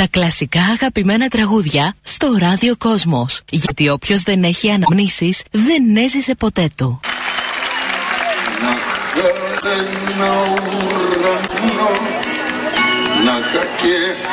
Τα κλασικά αγαπημένα τραγούδια στο Ράδιο Κόσμος. Γιατί όποιος δεν έχει αναμνήσεις δεν έζησε ποτέ του. Να είχα ένα ουρανό, να είχα και